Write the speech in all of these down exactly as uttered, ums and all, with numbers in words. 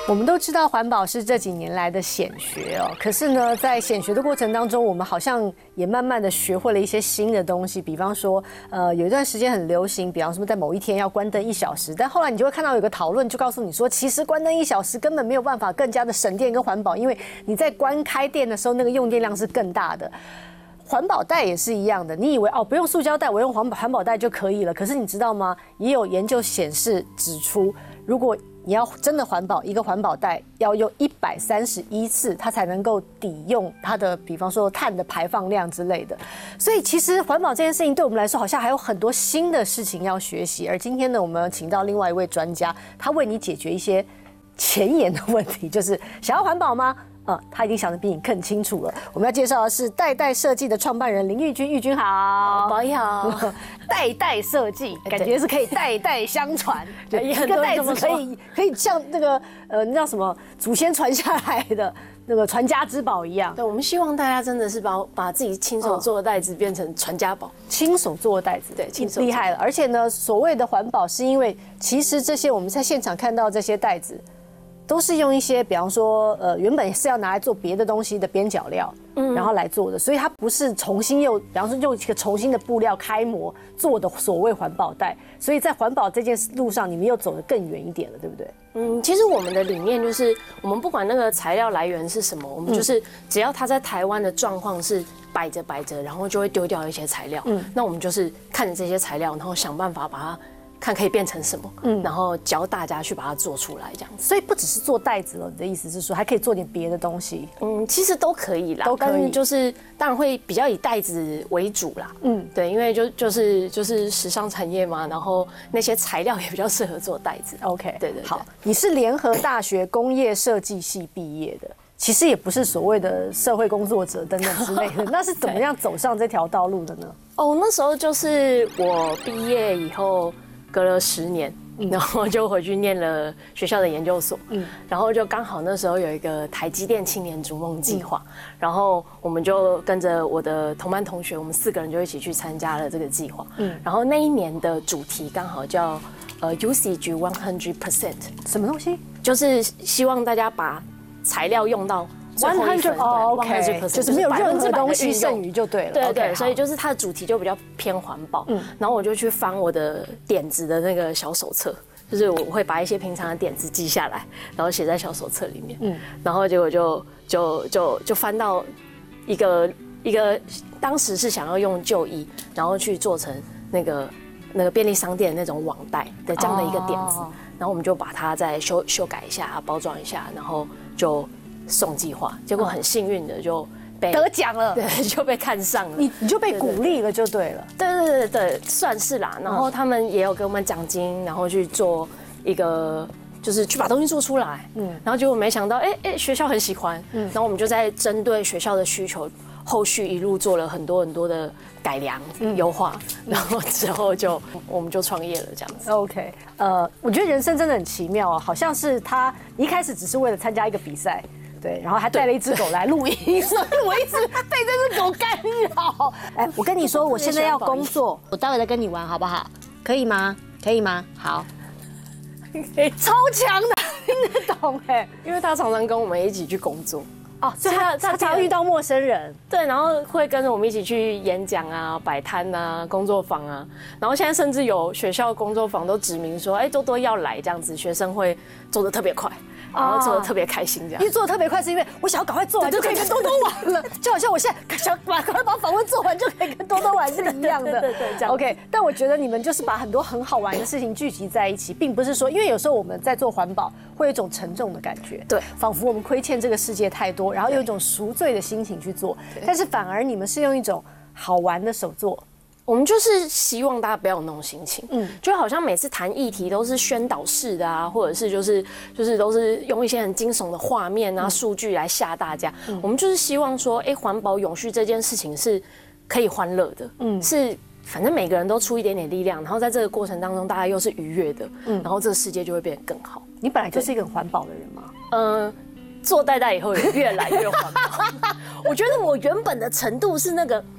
我们都知道环保是这几年来的显学哦，可是呢，在显学的过程当中，我们好像也慢慢的学会了一些新的东西。比方说，呃，有一段时间很流行，比方说在某一天要关灯一小时，但后来你就会看到有个讨论，就告诉你说，其实关灯一小时根本没有办法更加的省电跟环保，因为你在关开店的时候，那个用电量是更大的。环保袋也是一样的，你以为哦不用塑胶袋，我用环保环保袋就可以了。可是你知道吗？也有研究显示指出，如果你要真的环保，一个环保袋要用一百三十一次，它才能够抵用它的，比方说碳的排放量之类的。所以其实环保这件事情对我们来说，好像还有很多新的事情要学习。而今天呢，我们请到另外一位专家，他为你解决一些前沿的问题，就是想要环保吗？呃，他已经想得比你更清楚了。我们要介绍的是代代设计的创办人林玉君，玉君好， 宝仪好。 代代设计，感觉是可以代代相传， 对， 一个袋子可以可以像那个呃，那叫什么祖先传下来的那个传家之宝一样。 对，我们希望大家真的是把把自己亲手做的袋子变成传家宝， 亲手做的袋子， 对，亲手厉害了。而且呢，所谓的环保，是因为其实这些我们在现场看到这些袋子。都是用一些，比方说，呃，原本是要拿来做别的东西的边角料，嗯，然后来做的，所以它不是重新又，比方说用一个重新的布料开模做的所谓环保袋，所以在环保这件路上，你们又走得更远一点了，对不对？ 嗯，其实我们的理念就是，我们不管那个材料来源是什么，我们就是只要它在台湾的状况是摆着摆着，然后就会丢掉一些材料，嗯，那我们就是看着这些材料，然后想办法把它。看可以变成什么，嗯，然后教大家去把它做出来，这样子。 所以不只是做袋子了，你的意思是说还可以做点别的东西？ 嗯，其实都可以啦， 都可以。 但就是当然会比较以袋子为主啦，嗯，对，因为就就是就是时尚产业嘛，然后那些材料也比较适合做袋子。 OK， 对对对。 好，你是联合大学工业设计系毕业的。其实也不是所谓的社会工作者等等之类的，那是怎么样走上这条道路的呢？ 哦，那时候就是我毕业以后。隔了十年，然后就回去念了学校的研究所，嗯，然后就刚好那时候有一个台积电青年逐梦计划，然后我们就跟着我的同班同学，我们四个人就一起去参加了这个计划，嗯，然后那一年的主题刚好叫呃 U C G one hundred percent， 什么东西？ 就是希望大家把材料用到。 one hundred 哦 ，OK， 就是没有任何东西剩余就对了。 对对，所以就是它的主题就比较偏环保。嗯，然后我就去翻我的点子的那个小手册，就是我会把一些平常的点子记下来，然后写在小手册里面。嗯，然后结果就就就就翻到一个一个，当时是想要用旧衣，然后去做成那个那个便利商店那种网袋的这样的一个点子，然后我们就把它再修修改一下，包装一下，然后就。送计划，结果很幸运的就被得奖了， 对，就被看上了， 你你就被鼓励了，就对了。 对对对对，算是啦。然后他们也有给我们奖金，然后去做一个，就是去把东西做出来。嗯，然后结果没想到，哎哎，学校很喜欢。嗯，然后我们就在针对学校的需求，后续一路做了很多很多的改良、优化，然后之后就我们就创业了，这样子。 OK， 呃，我觉得人生真的很奇妙啊，好像是他一开始只是为了参加一个比赛。对，然后还带了一只狗来录音，所以我一直被这只狗干扰。哎，我跟你说，我现在要工作，我待会再跟你玩，好不好？可以吗？可以吗？好，超强的，听得懂哎， 因为他常常跟我们一起去工作。 哦，所以他他常遇到陌生人， 对，然后会跟着我们一起去演讲啊、摆摊啊、工作坊啊，然后现在甚至有学校工作坊都指明说，哎，多多要来这样子，学生会做得特别快。然后做的特别开心，这样。 因为做的特别快，是因为我想要赶快做完就可以跟多多玩了，就好像我现在想赶快把访问做完就可以跟多多玩是一样的。 对对，这样。 OK， 但我觉得你们就是把很多很好玩的事情聚集在一起，并不是说，因为有时候我们在做环保会有一种沉重的感觉， 对， 仿佛我们亏欠这个世界太多，然后有一种赎罪的心情去做，但是反而你们是用一种好玩的手作。 我们就是希望大家不要有那种心情，嗯，就好像每次谈议题都是宣导式的啊，或者是就是就是都是用一些很惊悚的画面啊、数据来吓大家。嗯、我们就是希望说，哎，环保永续这件事情是可以欢乐的，嗯，是反正每个人都出一点点力量，然后在这个过程当中，大家又是愉悦的，嗯，然后这个世界就会变得更好。 你本来就是一个很环保的人吗？ 嗯。做代代以后也越来越环保。我觉得我原本的程度是那个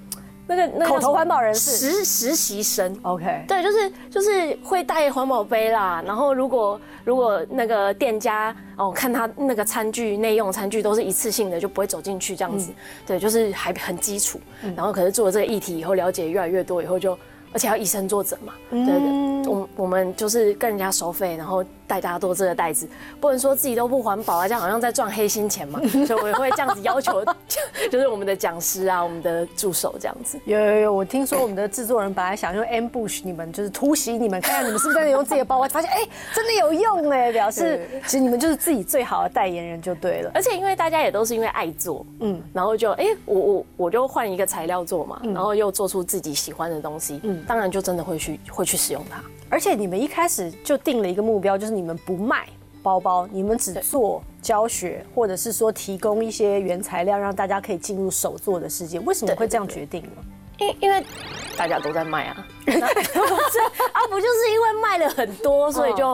那个那个口头环保人士实实习生 ，OK， 对，就是就是会带环保杯啦。然后如果如果那个店家哦看他那个餐具内用餐具都是一次性的，就不会走进去这样子。嗯、对，就是还很基础。嗯、然后可是做了这个议题以后，了解越来越多以后就。而且要以身作则嘛，对对，我我们就是跟人家收费，然后带大家做这个袋子，不能说自己都不环保啊，这样好像在赚黑心钱嘛，所以我也会这样子要求，就是我们的讲师啊，我们的助手这样子。 有有有，我听说我们的制作人本来想用 ambush 你们，就是突袭你们，看看你们是不是真的用自己的包包，发现哎、欸、真的有用哎，表示其实你们就是自己最好的代言人就对了。 而且因为大家也都是因为爱做，嗯，然后就哎、欸、我我我就换一个材料做嘛，嗯、然后又做出自己喜欢的东西，嗯，当然就真的会去会去使用它。 而且你们一开始就定了一个目标，就是你们不卖包包，你们只做教学，或者是说提供一些原材料，让大家可以进入手做的世界。为什么会这样决定呢？ 因因为大家都在卖啊，啊不就是因为卖了很多，所以就